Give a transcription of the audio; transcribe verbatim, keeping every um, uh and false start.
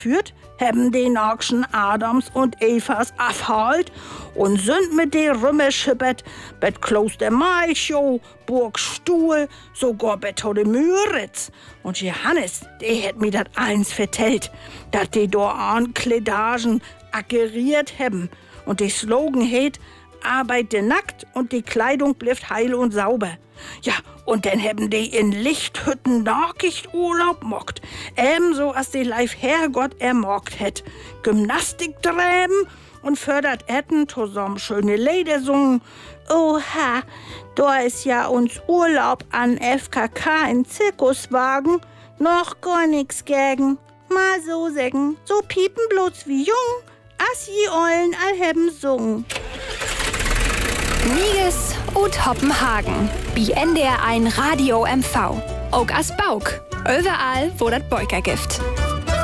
führt, haben die Nachschen Adams und Evas abgeholt und sind mit den Römer schippert, bet Kloster Malchow, Burg Stuhl, sogar bet de Müritz. Und Johannes, der hat mir dat eins vertellt, dat die da Ankleidagen akkeriert haben. Und die Slogan heet, arbeite nackt und die Kleidung bleibt heil und sauber. Ja, und dann haben die in Lichthütten Nachricht Urlaub mockt. Ebenso als die Leif Herrgott ermorgt hätt. Gymnastik treiben und fördert Etten zusammen schöne Lieder sungen. Oha, da ist ja uns Urlaub an F K K in Zirkuswagen. Noch gar nix gägen. Mal so sägen, so piepen bloß wie jung, as je Eulen all hebben sungen. Niges und Hoppenhagen. Bi N D R eins Radio M V. Auch as Bauk. Überall, wo das Beuker gibt.